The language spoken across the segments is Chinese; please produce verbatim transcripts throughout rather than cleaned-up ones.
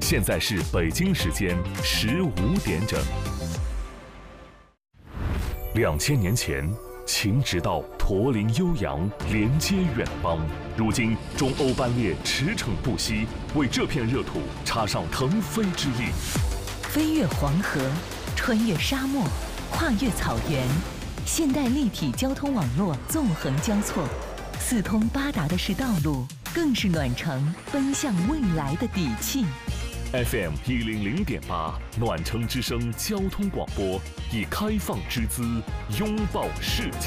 现在是北京时间十五点整。两千年前，秦直道驼铃悠扬，连接远方。如今，中欧班列驰骋不息，为这片热土插上腾飞之力。 飞越黄河，穿越沙漠，跨越草原，现代立体交通网络纵横交错，四通八达的是道路，更是暖城奔向未来的底气。 F M 一零零点八，暖城之声交通广播，以开放之姿拥抱世界。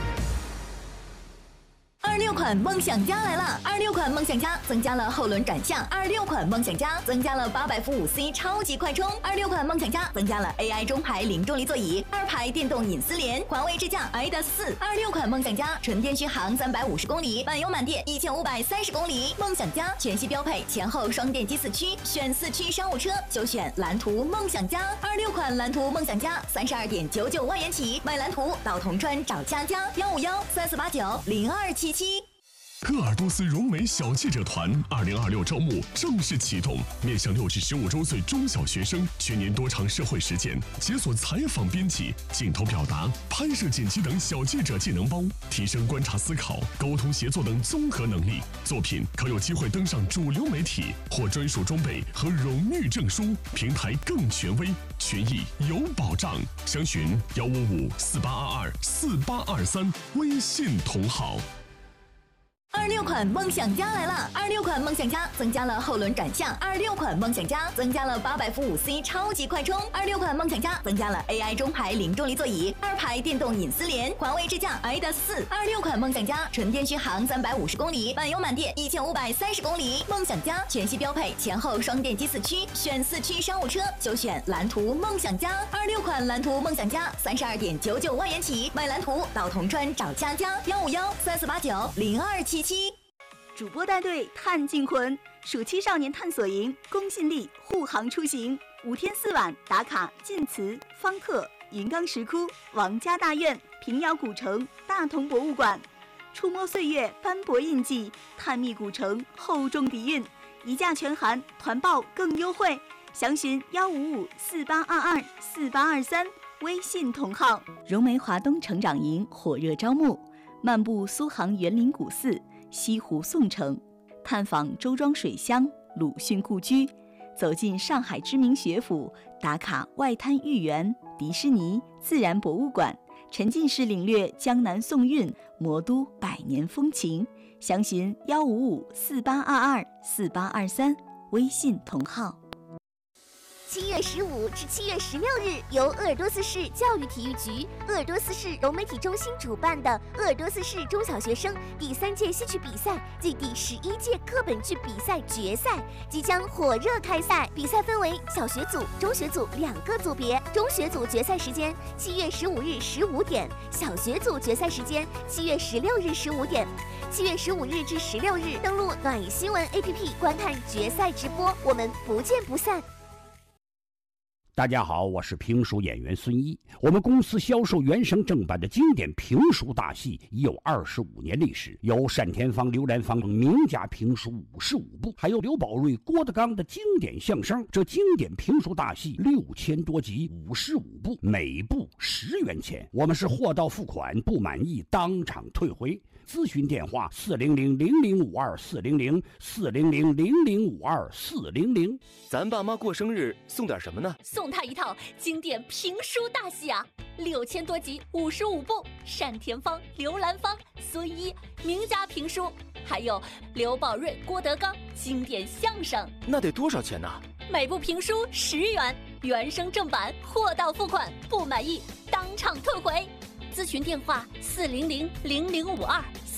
二六款梦想家来了！二六款梦想家增加了后轮转向，二六款梦想家增加了八百伏五 C 超级快充，二六款梦想家增加了 A I 中排零重力座椅，二排电动隐私联，环卫智驾 i D A 四。二六款梦想家纯电续航三百五十公里，满油满电一千五百三十公里。梦想家全系标配前后双电机四驱，选四驱商务车就选蓝图梦想家。二六款蓝图梦想家三十二点九九万元起，买蓝图到铜川找佳佳，幺五幺三四八九零二七七。 鄂尔多斯融美小记者团二零二六招募正式启动，面向六至十五周岁中小学生，全年多场社会实践，解锁采访编辑、镜头表达、拍摄剪辑等小记者技能包，提升观察思考、沟通协作等综合能力。作品可有机会登上主流媒体，获专属装备和荣誉证书，平台更权威，权益有保障。详询幺五五四八二二四八二三，微信同号。 二六款梦想家来了！二六款梦想家增加了后轮转向，二六款梦想家增加了八百伏五 C 超级快充，二六款梦想家增加了 A I 中排零重力座椅，二排电动隐私联，环卫智驾 i D A 四。二六款梦想家纯电续航三百五十公里，满油满电一千五百三十公里。梦想家全系标配前后双电机四驱，选四驱商务车就选蓝图梦想家。二六款蓝图梦想家三十二点九九万元起，买蓝图到铜川找佳佳，幺五幺三四八九零二七七。 主播带队探靖魂，暑期少年探索营，公信力护航出行，五天四晚打卡晋祠、方特、云冈石窟、王家大院、平遥古城、大同博物馆，触摸岁月斑驳印记，探秘古城厚重底蕴，一价全含，团报更优惠，详询幺五五四八二二四八二三，微信同号。 融媒华东成长营火热招募，漫步苏杭园林古寺、西湖宋城，探访周庄水乡、鲁迅故居，走进上海知名学府，打卡外滩豫园、迪士尼、自然博物馆，沉浸式领略江南宋韵、魔都百年风情。详询幺五五四八二二四八二三，微信同号。 七月十五至七月十六日，由鄂尔多斯市教育体育局、鄂尔多斯市融媒体中心主办的鄂尔多斯市中小学生第三届戏曲比赛暨第十一届课本剧比赛决赛即将火热开赛。比赛分为小学组、中学组两个组别。中学组决赛时间七月十五日十五点，小学组决赛时间七月十六日十五点。七月十五日至十六日，登录暖新闻 A P P 观看决赛直播，我们不见不散。 大家好，我是评书演员孙一。我们公司销售原声正版的经典评书大戏已有二十五年历史，有单田芳、刘兰芳等名家评书五十五部，还有刘宝瑞、郭德纲的经典相声。这经典评书大戏六千多集，五十五部，每部十元钱。我们是货到付款，不满意当场退回。咨询电话四零零零零五二四零零四零零零零五二四零零。 咱爸妈过生日送点什么呢？ 送他一套经典评书大戏啊，六千多集，五十五部，单田芳、刘兰芳、孙一名家评书，还有刘宝瑞、郭德纲经典相声。 那得多少钱呢？ 每部评书十元，原声正版，货到付款，不满意当场退回。咨询电话四零零零零五二